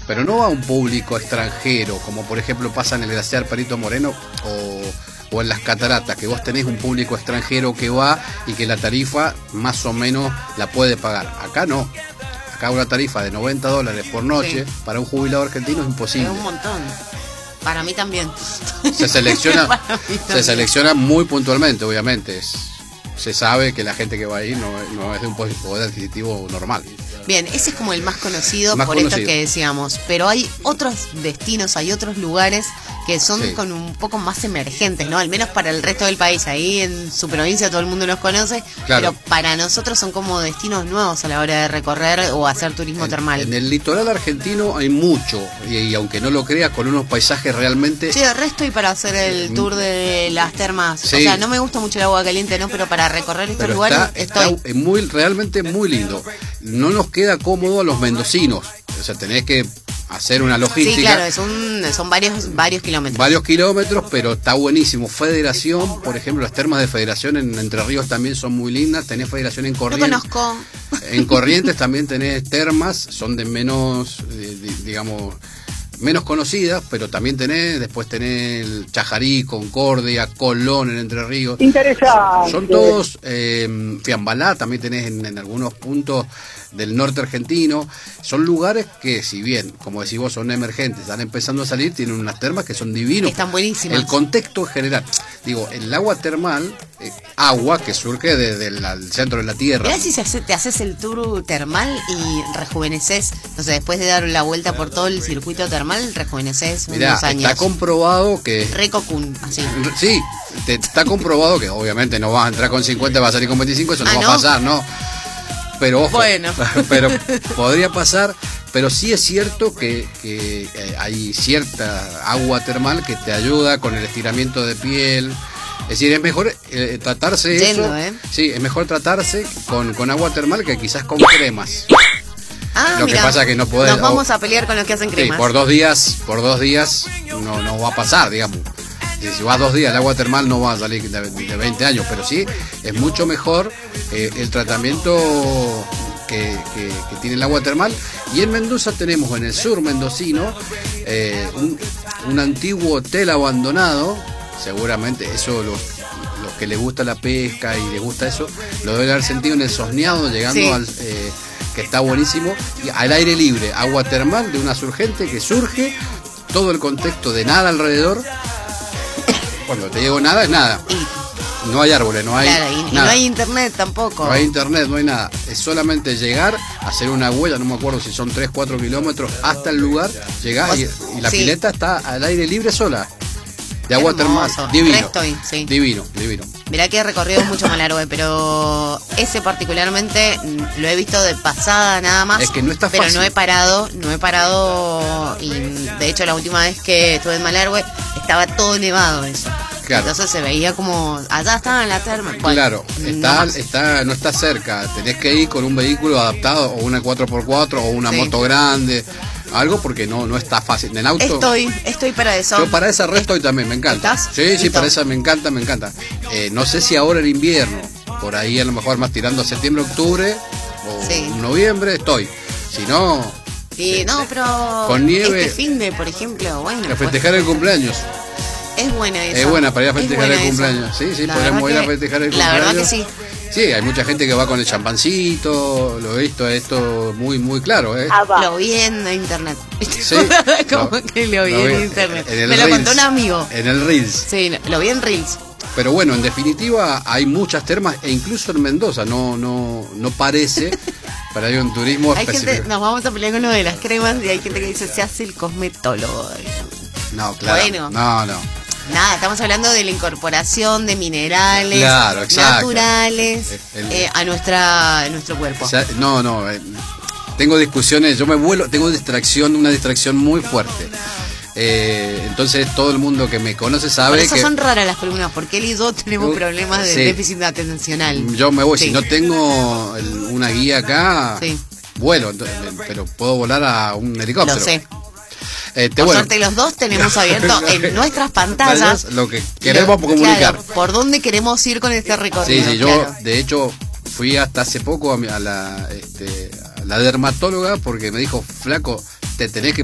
pero no a un público extranjero, como por ejemplo pasa en el glaciar Perito Moreno o en las cataratas, que vos tenés un público extranjero que va y que la tarifa más o menos la puede pagar. Acá no. Acá una tarifa de $90 por noche, para un jubilado argentino es imposible. Es un montón. Para mí también. Se selecciona muy puntualmente, obviamente. Se sabe que la gente que va ahí no es de un poder adquisitivo normal. Bien, ese es como el más conocido Más por conocido. esto que decíamos. Pero hay otros destinos, hay otros lugares que son con un poco más emergentes, ¿no? Al menos para el resto del país. Ahí en su provincia todo el mundo los conoce. Claro. Pero para nosotros son como destinos nuevos a la hora de recorrer o hacer turismo termal. En el litoral argentino hay mucho. Y aunque no lo creas, con unos paisajes realmente... Sí, el resto y para hacer el tour de las termas. Sí. O sea, no me gusta mucho el agua caliente, ¿no? Pero para recorrer estos Pero lugares estoy. está realmente muy lindo. No nos queda cómodo a los mendocinos. O sea, tenés que hacer una logística. Sí, claro, son varios kilómetros. Varios kilómetros, pero está buenísimo. Federación, por ejemplo, las termas de Federación en Entre Ríos también son muy lindas. Tenés Federación en No Corrientes. conozco. En Corrientes también tenés termas, son de menos, digamos, menos conocidas, pero también después tenés el Chajarí, Concordia, Colón en Entre Ríos. Interesante. Son todos, Fiambalá también tenés en algunos puntos del norte argentino. Son lugares que, si bien, como decís vos, son emergentes, están empezando a salir, tienen unas termas que son divinos. Están buenísimas. El contexto en general. Digo, el agua termal, agua que surge desde el centro de la tierra. Mirá si te haces el tour termal y rejuveneces, no sé, después de dar la vuelta por todo el circuito termal, rejuveneces unos años. Está comprobado que... Re Cocoon, así. Sí, está comprobado que obviamente no vas a entrar con 50, vas a salir con 25, eso no va ¿no? a pasar, ¿no? Pero ojo, Bueno. pero podría pasar, pero sí es cierto que hay cierta agua termal que te ayuda con el estiramiento de piel. Es decir, es mejor tratarse Yendo, eso. Sí, es mejor tratarse con agua termal que quizás con cremas. Lo mirá, que pasa es que no podés... Nos vamos a pelear con los que hacen cremas. Sí, por 2 días no va a pasar, digamos. Si vas 2 días, el agua termal no va a salir de 20 años, pero sí es mucho mejor el tratamiento que tiene el agua termal. Y en Mendoza tenemos, en el sur mendocino, un antiguo hotel abandonado. Seguramente eso los que les gusta la pesca y les gusta eso, lo deben haber sentido en el Sosneado, llegando sí. Que está buenísimo, y al aire libre, agua termal de una surgente que surge, todo el contexto de nada alrededor. Cuando te digo nada, es nada. No hay árboles, no hay claro, y nada. no hay internet tampoco. No hay internet, no hay nada. Es solamente llegar, hacer una huella, no me acuerdo si son 3-4 kilómetros hasta el lugar, llegás y la sí. pileta está al aire libre sola. De agua Hermoso. termal. Divino. Estoy, sí. Divino. Mirá que he recorrido mucho Malargüe, pero ese particularmente lo he visto de pasada nada más. Es que no está pero fácil. no he parado y de hecho la última vez que estuve en Malargüe estaba todo nevado eso. Claro. Entonces se veía como allá estaba en la terma. Bueno, Claro, no está cerca. Tenés que ir con un vehículo adaptado, o una 4x4 o una Sí. moto grande, algo, porque no está fácil. En auto. Estoy para eso. Yo para esa red estoy también, me encanta. ¿Estás? Sí, Listo. para esa me encanta. No sé si ahora en invierno, por ahí a lo mejor más tirando a septiembre, octubre o Sí. noviembre estoy. Si no, Sí, no, pero con nieve, este fin de, por ejemplo, bueno, a festejar el cumpleaños. es buena esa. Es buena para ir a Es festejar buena el esa. cumpleaños. Sí, La podemos ir verdad a festejar el La cumpleaños. verdad que sí. Sí, hay mucha gente que va con el champancito, lo he visto esto muy, muy claro, ¿eh? Lo vi en internet. Sí. Como que lo vi en internet. en el Me lo Reels. contó un amigo. En el Reels. Sí, lo vi en Reels. Pero bueno, en definitiva hay muchas termas, e incluso en Mendoza no parece, pero hay un turismo Hay específico. gente, nos vamos a pelear con lo de las cremas y hay gente que dice se hace el cosmetólogo. No, claro. Bueno. No. Nada, estamos hablando de la incorporación de minerales Claro, exacto. naturales a nuestro cuerpo. O sea, tengo discusiones, yo me vuelo, tengo una distracción muy fuerte. Entonces todo el mundo que me conoce sabe Por eso que son raras las columnas, porque él y yo tenemos problemas de sí. déficit atencional. Yo me voy, Sí. si no tengo una guía acá, Sí. vuelo, pero puedo volar a un helicóptero. Lo sé. Bueno, Por suerte los dos tenemos abierto en nuestras pantallas lo que queremos comunicar. Claro, por dónde queremos ir con este recorrido. Sí, yo claro. de hecho fui hasta hace poco a la dermatóloga porque me dijo, flaco, te tenés que